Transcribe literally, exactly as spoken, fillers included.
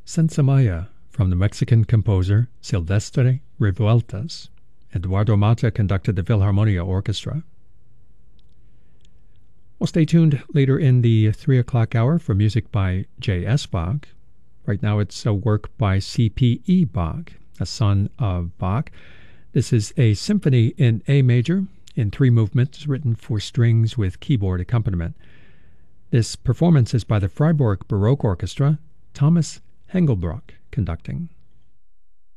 Senza Maya from the Mexican composer Silvestre Revueltas. Eduardo Mata conducted the Philharmonia Orchestra. Well, stay tuned later in the three o'clock hour for music by J S. Bach. Right now it's a work by C P E. Bach, a son of Bach. This is a symphony in A major in three movements written for strings with keyboard accompaniment. This performance is by the Freiburg Baroque Orchestra, Thomas Hengelbrock conducting.